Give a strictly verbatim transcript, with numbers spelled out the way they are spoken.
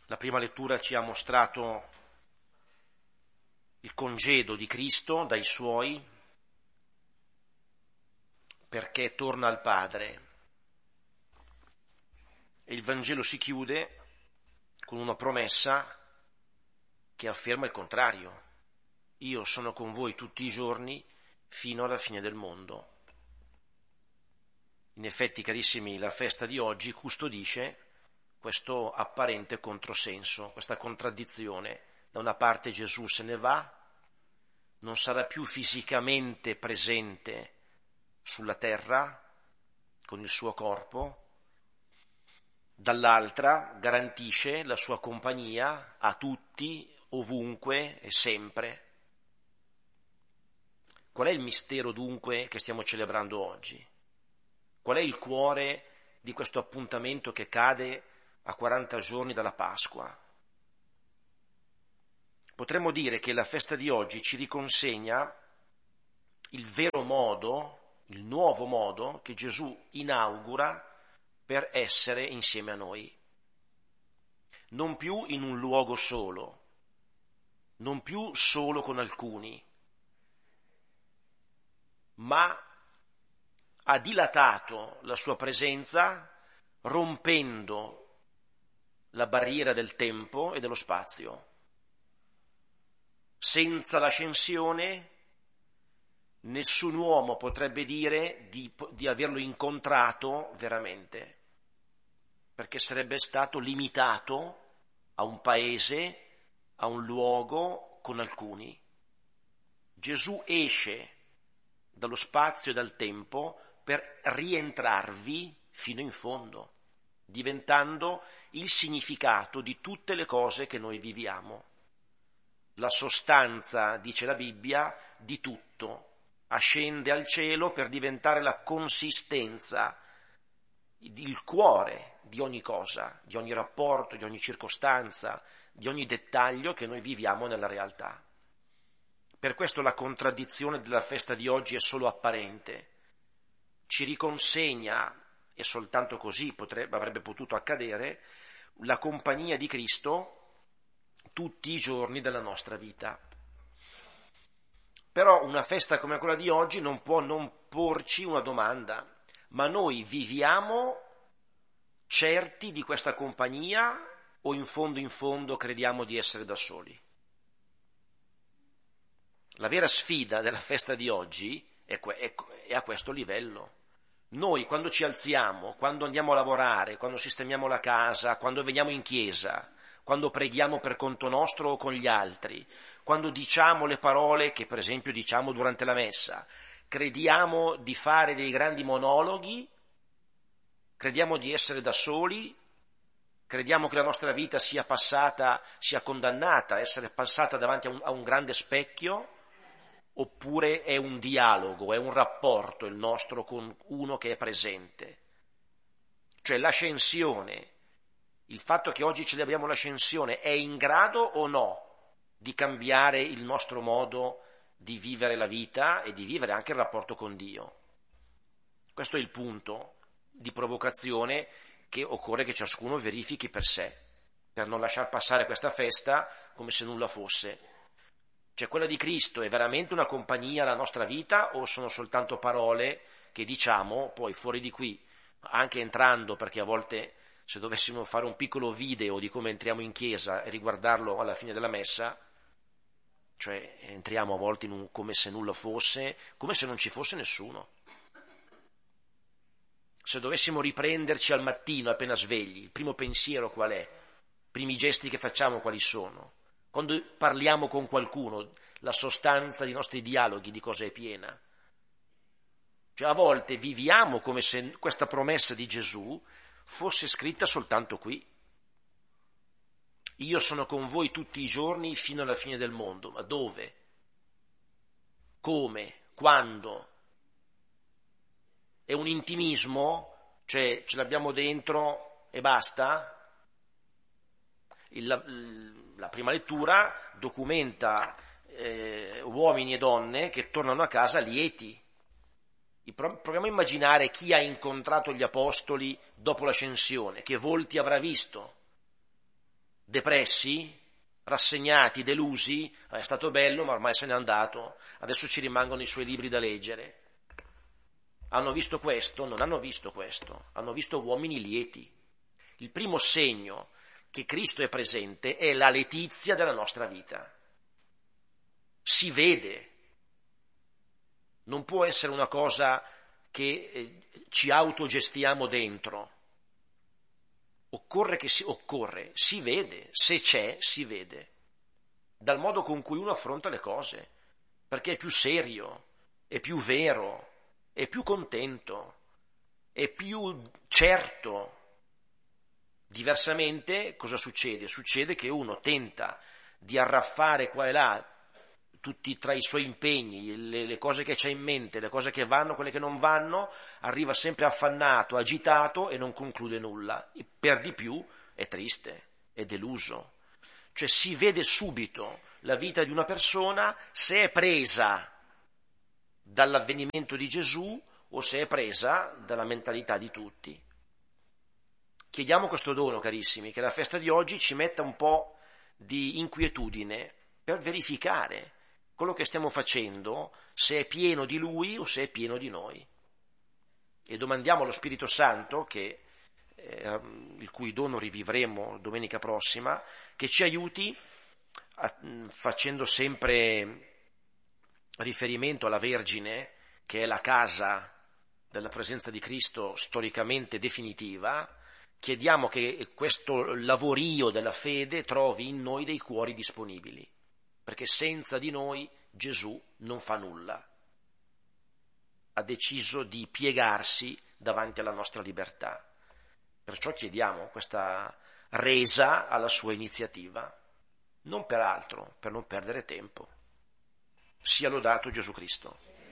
La prima lettura ci ha mostrato il congedo di Cristo dai suoi perché torna al Padre. E il Vangelo si chiude con una promessa che afferma il contrario. Io sono con voi tutti i giorni fino alla fine del mondo. In effetti, carissimi, la festa di oggi custodisce questo apparente controsenso, questa contraddizione. Da una parte Gesù se ne va, non sarà più fisicamente presente sulla terra con il suo corpo, dall'altra garantisce la sua compagnia a tutti, ovunque e sempre. Qual è il mistero dunque che stiamo celebrando oggi? Qual è il cuore di questo appuntamento che cade a quaranta giorni dalla Pasqua? Potremmo dire che la festa di oggi ci riconsegna il vero modo, il nuovo modo che Gesù inaugura per essere insieme a noi. Non più in un luogo solo, non più solo con alcuni, ma ha dilatato la sua presenza rompendo la barriera del tempo e dello spazio. Senza l'ascensione nessun uomo potrebbe dire di, di averlo incontrato veramente, perché sarebbe stato limitato a un paese, a un luogo con alcuni. Gesù esce dallo spazio e dal tempo per rientrarvi fino in fondo, diventando il significato di tutte le cose che noi viviamo. La sostanza, dice la Bibbia, di tutto. Ascende al cielo per diventare la consistenza, il cuore di ogni cosa, di ogni rapporto, di ogni circostanza, di ogni dettaglio che noi viviamo nella realtà. Per questo la contraddizione della festa di oggi è solo apparente. Ci riconsegna, e soltanto così potrebbe, avrebbe potuto accadere, la compagnia di Cristo tutti i giorni della nostra vita. Però una festa come quella di oggi non può non porci una domanda: ma noi viviamo certi di questa compagnia o in fondo in fondo crediamo di essere da soli? La vera sfida della festa di oggi è, è, è a questo livello. Noi quando ci alziamo, quando andiamo a lavorare, quando sistemiamo la casa, quando veniamo in chiesa, quando preghiamo per conto nostro o con gli altri, quando diciamo le parole che per esempio diciamo durante la messa, crediamo di fare dei grandi monologhi, crediamo di essere da soli, crediamo che la nostra vita sia passata, sia condannata a essere passata davanti a un, a un grande specchio, oppure è un dialogo, è un rapporto il nostro con uno che è presente. Cioè l'ascensione, il fatto che oggi celebriamo l'ascensione, è in grado o no di cambiare il nostro modo di vivere la vita e di vivere anche il rapporto con Dio? Questo è il punto di provocazione che occorre che ciascuno verifichi per sé, per non lasciar passare questa festa come se nulla fosse. Cioè quella di Cristo è veramente una compagnia alla nostra vita o sono soltanto parole che diciamo poi fuori di qui, anche entrando, perché a volte se dovessimo fare un piccolo video di come entriamo in chiesa e riguardarlo alla fine della messa, cioè entriamo a volte in un come se nulla fosse, come se non ci fosse nessuno. Se dovessimo riprenderci al mattino appena svegli, il primo pensiero qual è? I primi gesti che facciamo quali sono? Quando parliamo con qualcuno, la sostanza dei nostri dialoghi di cosa è piena? Cioè a volte viviamo come se questa promessa di Gesù fosse scritta soltanto qui. Io sono con voi tutti i giorni fino alla fine del mondo. Ma dove? Come? Quando? È un intimismo? Cioè ce l'abbiamo dentro e basta? Il, la prima lettura documenta eh, uomini e donne che tornano a casa lieti. Proviamo a immaginare chi ha incontrato gli apostoli dopo l'ascensione, che volti avrà visto. depressi, rassegnati, delusi, è stato bello ma ormai se n'è andato, adesso ci rimangono i suoi libri da leggere. Hanno visto questo? Non hanno visto questo, hanno visto uomini lieti. Il primo segno che Cristo è presente è la letizia della nostra vita. Si vede, non può essere una cosa che eh, ci autogestiamo dentro. Occorre che si, occorre, si vede, se c'è, si vede, dal modo con cui uno affronta le cose, perché è più serio, è più vero, è più contento, è più certo. Diversamente cosa succede? Succede che uno tenta di arraffare qua e là tutti tra i suoi impegni, le, le cose che c'ha in mente, le cose che vanno, quelle che non vanno, arriva sempre affannato, agitato e non conclude nulla. E per di più è triste, è deluso. Cioè si vede subito la vita di una persona se è presa dall'avvenimento di Gesù o se è presa dalla mentalità di tutti. Chiediamo questo dono, carissimi, che la festa di oggi ci metta un po' di inquietudine per verificare quello che stiamo facendo, se è pieno di Lui o se è pieno di noi. E domandiamo allo Spirito Santo, che, eh, il cui dono rivivremo domenica prossima, che ci aiuti, a, facendo sempre riferimento alla Vergine, che è la casa della presenza di Cristo storicamente definitiva. Chiediamo che questo lavorio della fede trovi in noi dei cuori disponibili, perché senza di noi Gesù non fa nulla. Ha deciso di piegarsi davanti alla nostra libertà. Perciò chiediamo questa resa alla sua iniziativa, non per altro, per non perdere tempo. Sia lodato Gesù Cristo.